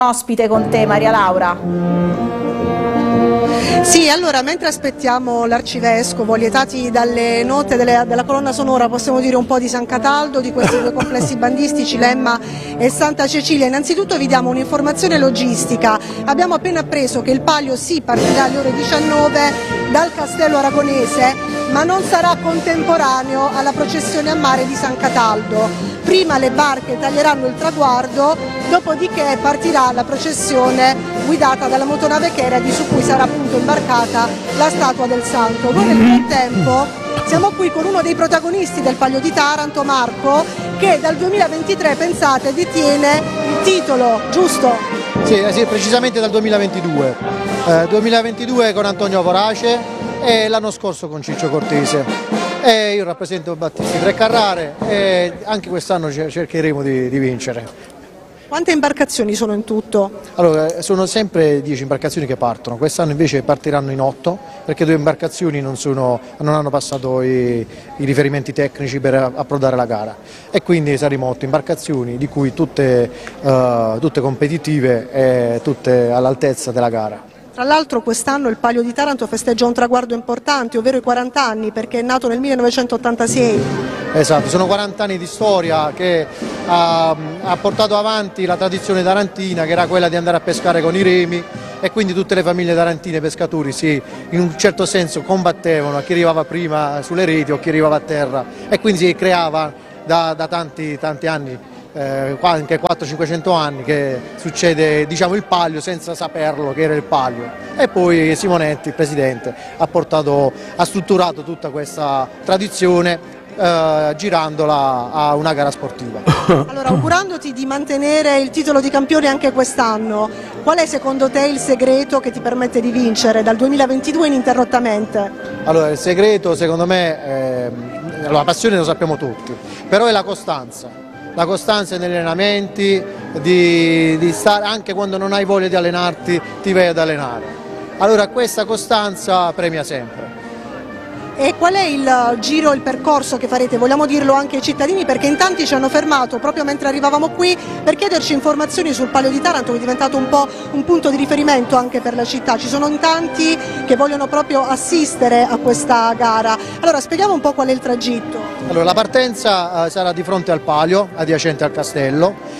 Ospite con te, Maria Laura. Sì, allora mentre aspettiamo l'arcivescovo, lietati dalle note della colonna sonora, possiamo dire un po' di San Cataldo, di questi due complessi bandistici, Lemma e Santa Cecilia. Innanzitutto vi diamo un'informazione logistica. Abbiamo appena appreso che il palio sì partirà alle ore 19 dal Castello Aragonese, ma non sarà contemporaneo alla processione a mare di San Cataldo. Prima le barche taglieranno il traguardo, dopodiché partirà la processione guidata dalla motonave Cheradi, su cui sarà appunto imbarcata la statua del santo. Noi nel frattempo siamo qui con uno dei protagonisti del Palio di Taranto, Marco, che dal 2023, pensate, detiene il titolo, giusto? Sì, precisamente dal 2022. 2022 con Antonio Vorace e l'anno scorso con Ciccio Cortese. E io rappresento Battisti Tre Carrare e anche quest'anno cercheremo di vincere. Quante imbarcazioni sono in tutto? Allora, sono sempre 10 imbarcazioni che partono, quest'anno invece partiranno in 8 perché 2 imbarcazioni non hanno passato i riferimenti tecnici per approdare la gara e quindi saremo 8 imbarcazioni, di cui tutte competitive e tutte all'altezza della gara. Tra l'altro quest'anno il Palio di Taranto festeggia un traguardo importante, ovvero i 40 anni, perché è nato nel 1986. Esatto, sono 40 anni di storia che ha portato avanti la tradizione tarantina, che era quella di andare a pescare con i remi, e quindi tutte le famiglie tarantine, pescatori, in un certo senso combattevano a chi arrivava prima sulle reti o chi arrivava a terra, e quindi si creava da tanti anni, anche 400-500 anni, che succede, diciamo, il palio senza saperlo che era il palio. E poi Simonetti, il presidente, ha strutturato tutta questa tradizione girandola a una gara sportiva. Allora, augurandoti di mantenere il titolo di campione anche quest'anno, qual è secondo te il segreto che ti permette di vincere dal 2022 ininterrottamente? Allora, il segreto secondo me, la passione lo sappiamo tutti, però è la costanza. La costanza negli allenamenti, di stare, anche quando non hai voglia di allenarti, ti vai ad allenare. Allora questa costanza premia sempre. E qual è il giro, il percorso che farete? Vogliamo dirlo anche ai cittadini, perché in tanti ci hanno fermato proprio mentre arrivavamo qui per chiederci informazioni sul Palio di Taranto, che è diventato un po' un punto di riferimento anche per la città. Ci sono in tanti che vogliono proprio assistere a questa gara. Allora spieghiamo un po' qual è il tragitto. Allora, la partenza sarà di fronte al palio, adiacente al castello,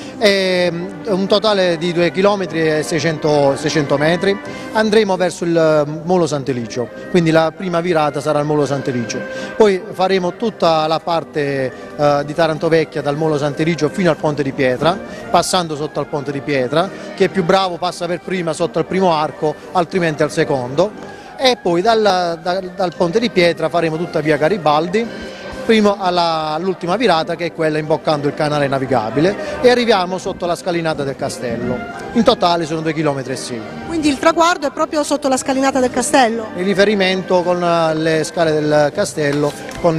un totale di 2 km e 600 metri. Andremo verso il Molo Sant'Eligio, quindi la prima virata sarà il Molo Sant'Eligio. Poi faremo tutta la parte di Taranto Vecchia, dal Molo Sant'Eligio fino al Ponte di Pietra, passando sotto al Ponte di Pietra. Chi è più bravo passa per prima sotto al primo arco, altrimenti al secondo. E poi dal Ponte di Pietra faremo tutta via Garibaldi, primo all'ultima virata, che è quella imboccando il canale navigabile, e arriviamo sotto la scalinata del castello. In totale sono 2,6 km. Quindi il traguardo è proprio sotto la scalinata del castello? In riferimento con le scale del castello, con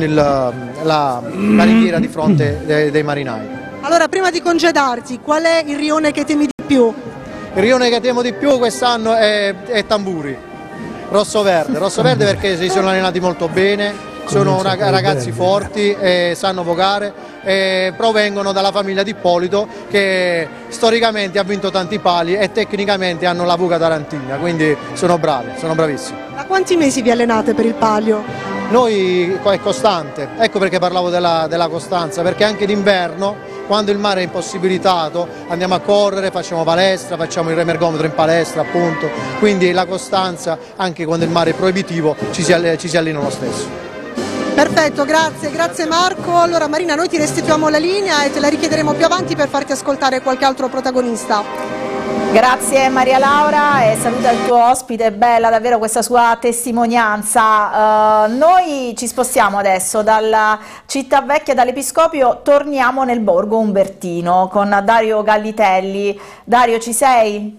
la ringhiera di fronte dei marinai. Allora, prima di congedarti, qual è il rione che temi di più? Il rione che temo di più quest'anno è Tamburi, rosso-verde perché si sono allenati molto bene. Sono ragazzi forti e sanno vogare, e provengono dalla famiglia di Ippolito, che storicamente ha vinto tanti pali e tecnicamente hanno la voga tarantina, quindi sono bravissimi. Da quanti mesi vi allenate per il palio? Noi è costante, ecco perché parlavo della costanza, perché anche d'inverno, quando il mare è impossibilitato, andiamo a correre, facciamo palestra, facciamo il remergometro in palestra, appunto, quindi la costanza, anche quando il mare è proibitivo, ci si allena lo stesso. Perfetto, grazie Marco. Allora Marina, noi ti restituiamo la linea e te la richiederemo più avanti per farti ascoltare qualche altro protagonista. Grazie Maria Laura, e saluta il tuo ospite, è bella davvero questa sua testimonianza. Noi ci spostiamo adesso dalla città vecchia, dall'Episcopio, torniamo nel borgo umbertino con Dario Gallitelli. Dario, ci sei?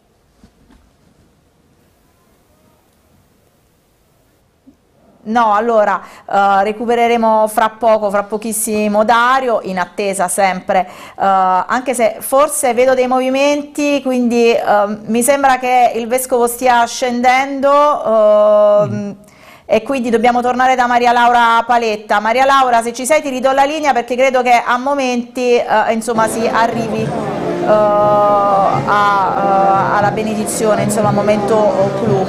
No, allora recupereremo fra pochissimo Dario, in attesa sempre, anche se forse vedo dei movimenti, quindi mi sembra che il Vescovo stia scendendo e quindi dobbiamo tornare da Maria Laura Paletta. Maria Laura, se ci sei ti ridò la linea, perché credo che a momenti insomma si arrivi. alla benedizione, insomma, momento clou.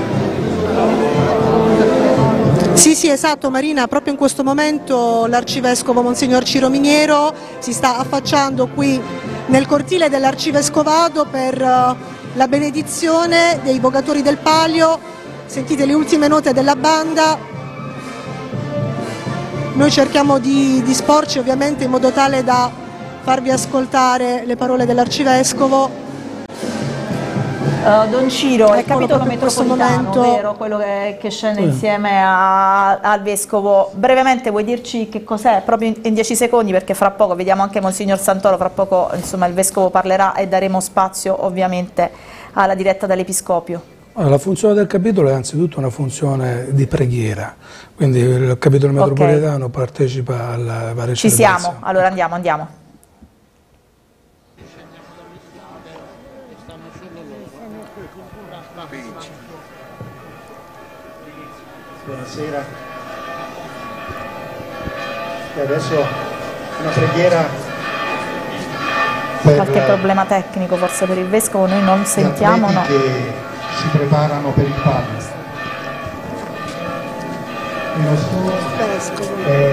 Sì, esatto Marina, proprio in questo momento l'Arcivescovo Monsignor Ciro Miniero si sta affacciando qui nel cortile dell'Arcivescovado per la benedizione dei vogatori del palio. Sentite le ultime note della banda. Noi cerchiamo di disporci ovviamente in modo tale da farvi ascoltare le parole dell'Arcivescovo. Don Ciro, è il capitolo proprio in questo metropolitano, momento. vero? Quello che scende insieme al Vescovo. Brevemente vuoi dirci che cos'è? Proprio in 10 secondi, perché fra poco vediamo anche Monsignor Santoro, fra poco insomma il Vescovo parlerà e daremo spazio ovviamente alla diretta dall'Episcopio. La funzione del capitolo è anzitutto una funzione di preghiera, quindi il capitolo metropolitano partecipa alla varie Ci celebrazioni. siamo, allora andiamo. Buonasera. E adesso una preghiera per Qualche problema tecnico forse per il Vescovo, noi non sentiamo, gli no? atleti che si preparano per il palio. Il nostro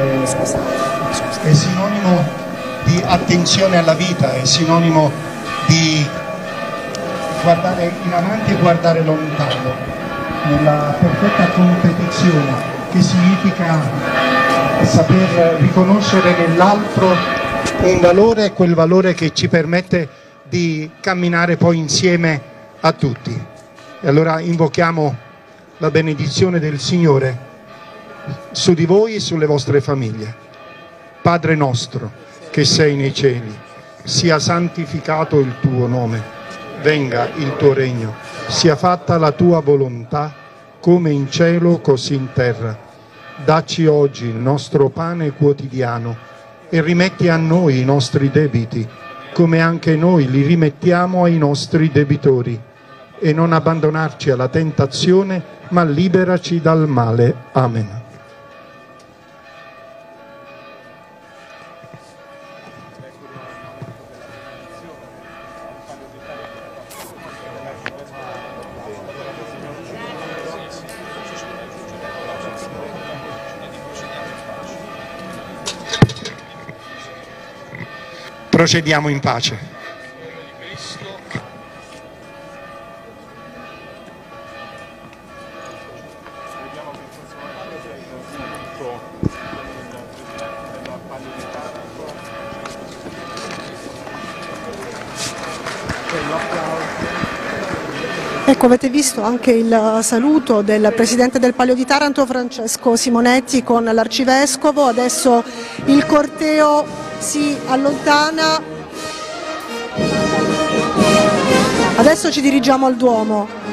è sinonimo di attenzione alla vita, è sinonimo di guardare in avanti e guardare lontano, nella perfetta competizione, che significa saper riconoscere nell'altro un valore, quel valore che ci permette di camminare poi insieme a tutti. E allora invochiamo la benedizione del Signore su di voi e sulle vostre famiglie. Padre nostro che sei nei cieli, sia santificato il tuo nome, venga il tuo regno, sia fatta la tua volontà, come in cielo così in terra. Dacci oggi il nostro pane quotidiano e rimetti a noi i nostri debiti, come anche noi li rimettiamo ai nostri debitori. E non abbandonarci alla tentazione, ma liberaci dal male. Amen. Procediamo in pace. Ecco, avete visto anche il saluto del Presidente del Palio di Taranto, Francesco Simonetti, con l'Arcivescovo. Adesso il corteo si allontana. Adesso ci dirigiamo al Duomo.